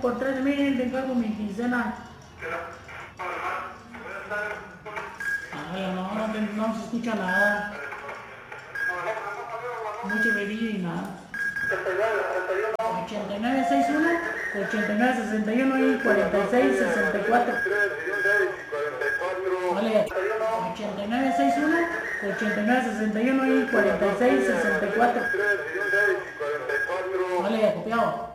por 3,000, te encargo mi quincena. Ay, no se escucha nada. Mucho bebillo y nada. 8961, 8961 y 4664. Vale, 8961, 8961 y 4664. Vale, copiado.